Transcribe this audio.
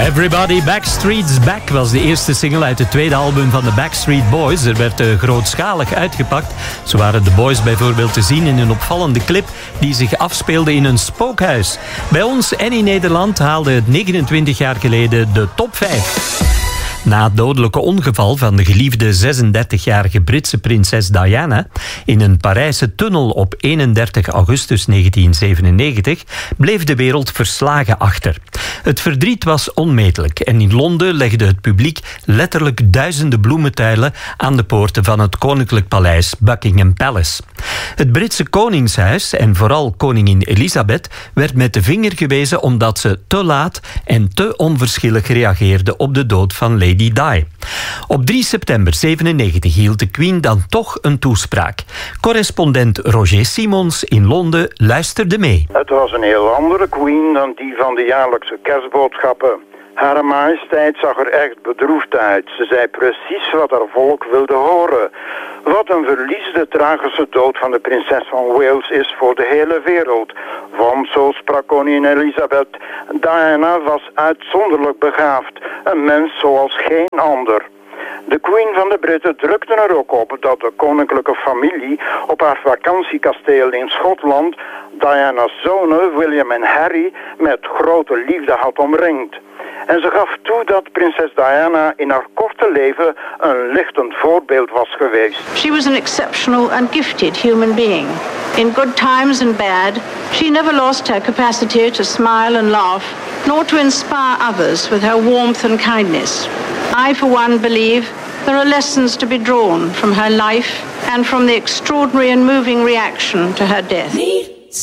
Everybody Backstreet's Back was de eerste single uit het tweede album van de Backstreet Boys. Er werd grootschalig uitgepakt. Zo waren de Boys bijvoorbeeld te zien in een opvallende clip die zich afspeelde in een spookhuis. Bij ons en in Nederland haalde het 29 jaar geleden de top 5. Na het dodelijke ongeval van de geliefde 36-jarige Britse prinses Diana in een Parijse tunnel op 31 augustus 1997 bleef de wereld verslagen achter. Het verdriet was onmetelijk en in Londen legde het publiek letterlijk duizenden bloementuilen aan de poorten van het koninklijk paleis Buckingham Palace. Het Britse koningshuis en vooral koningin Elisabeth werd met de vinger gewezen omdat ze te laat en te onverschillig reageerde op de dood van Lady Di. Op 3 september 1997 hield de Queen dan toch een toespraak. Correspondent Roger Simons in Londen luisterde mee. Het was een heel andere Queen dan die van de jaarlijkse kerstboodschappen. Hare majesteit zag er echt bedroefd uit. Ze zei precies wat haar volk wilde horen. Wat een verlies de tragische dood van de prinses van Wales is voor de hele wereld. Want, zo sprak koningin Elisabeth, Diana was uitzonderlijk begaafd. Een mens zoals geen ander. De Queen van de Britten drukte er ook op dat de koninklijke familie op haar vakantiekasteel in Schotland Diana's zonen William en Harry met grote liefde had omringd. En ze gaf toe dat prinses Diana in haar korte leven een lichtend voorbeeld was geweest. She was an exceptional and gifted human being. In good times and bad, she never lost her capacity to smile and laugh, nor to inspire others with her warmth and kindness. I, for one, believe there are lessons to be drawn from her life and from the extraordinary and moving reaction to her death.